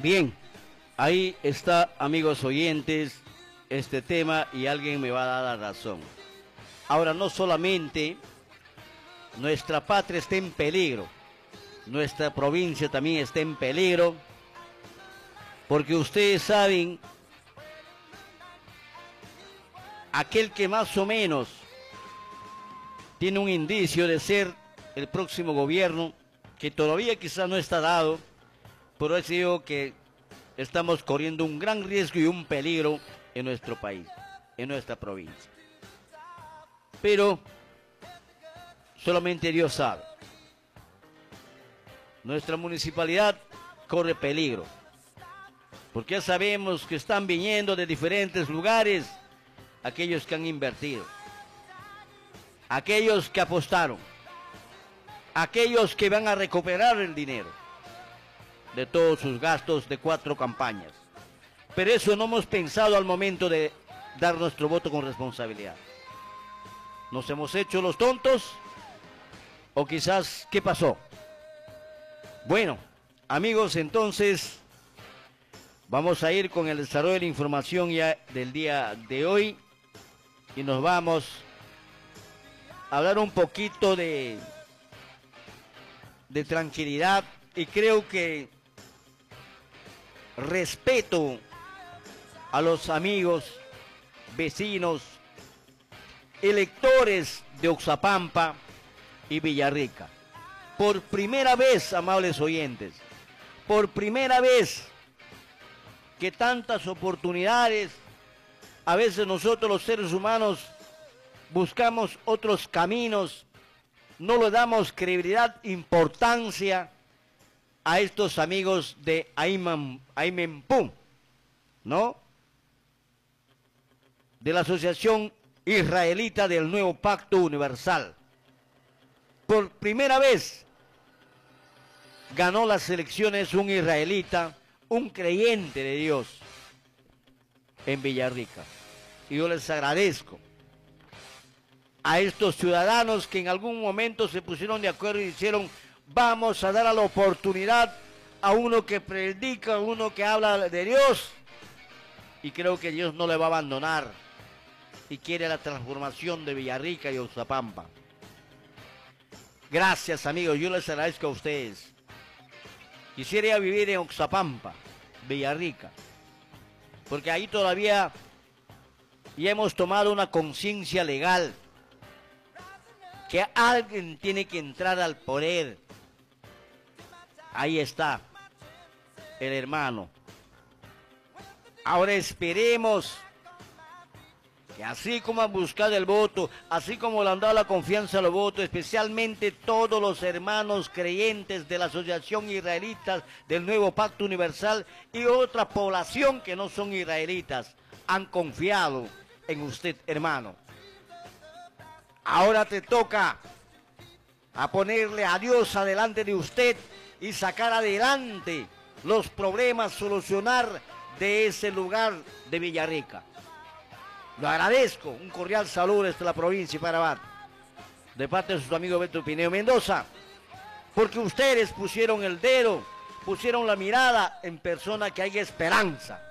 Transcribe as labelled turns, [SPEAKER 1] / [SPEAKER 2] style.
[SPEAKER 1] Bien, ahí está, amigos oyentes, este tema y alguien me va a dar la razón. Ahora, no solamente nuestra patria está en peligro, nuestra provincia también está en peligro, porque ustedes saben, aquel que más o menos tiene un indicio de ser el próximo gobierno, que todavía quizás no está dado, pero es digo que estamos corriendo un gran riesgo y un peligro en nuestro país, en nuestra provincia. Pero solamente Dios sabe. Nuestra municipalidad corre peligro, porque ya sabemos que están viniendo de diferentes lugares aquellos que han invertido, aquellos que apostaron, aquellos que van a recuperar el dinero de todos sus gastos de 4 campañas. Pero eso no hemos pensado al momento de dar nuestro voto con responsabilidad. ¿Nos hemos hecho los tontos? ¿O quizás qué pasó? Bueno, amigos, entonces vamos a ir con el desarrollo de la información ya del día de hoy y nos vamos a hablar un poquito de tranquilidad, y creo que respeto a los amigos, vecinos, electores de Oxapampa y Villarrica. Por primera vez, amables oyentes, por primera vez que tantas oportunidades, a veces nosotros los seres humanos buscamos otros caminos, no le damos credibilidad, importancia a estos amigos de Aimempú, ¿no? De la Asociación Israelita del Nuevo Pacto Universal. Por primera vez ganó las elecciones un israelita, un creyente de Dios en Villarrica. Y yo les agradezco a estos ciudadanos que en algún momento se pusieron de acuerdo y dijeron: vamos a dar la oportunidad a uno que predica, a uno que habla de Dios, y creo que Dios no le va a abandonar y quiere la transformación de Villarrica y Oxapampa. Gracias, amigos, yo les agradezco a ustedes. Quisiera vivir en Oxapampa, Villarrica, porque ahí todavía ya hemos tomado una conciencia legal que alguien tiene que entrar al poder. Ahí está el hermano. Ahora esperemos que así como han buscado el voto, así como le han dado la confianza a los votos, especialmente todos los hermanos creyentes de la Asociación Israelitas del Nuevo Pacto Universal y otra población que no son israelitas, han confiado en usted, hermano. Ahora te toca a ponerle a Dios adelante de usted y sacar adelante los problemas, solucionar de ese lugar de Villarrica. Lo agradezco, un cordial saludo desde la provincia de Parabat, de parte de sus amigos Beto Pineo Mendoza, porque ustedes pusieron el dedo, pusieron la mirada en persona que hay esperanza.